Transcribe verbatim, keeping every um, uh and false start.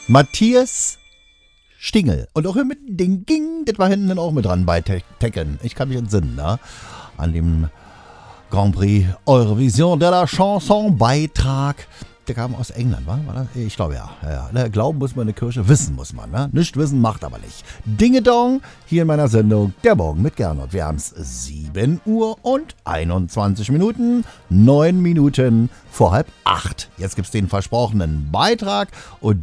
Matthias Stingel. Und auch hier mit Ding Ging, das war hinten dann auch mit dran bei Te- Tekken. Ich kann mich entsinnen, ne? An dem Grand Prix Eurovision de la Chanson Beitrag. Der kam aus England, wa? War das? Ich glaube ja. ja, ja. Glauben muss man in der Kirche, wissen muss man. Ne? Nicht wissen, macht aber nicht. Dingedong, hier in meiner Sendung Der Morgen mit Gernot. Wir haben es sieben Uhr und einundzwanzig Minuten, neun Minuten vor halb acht. Jetzt gibt es den versprochenen Beitrag und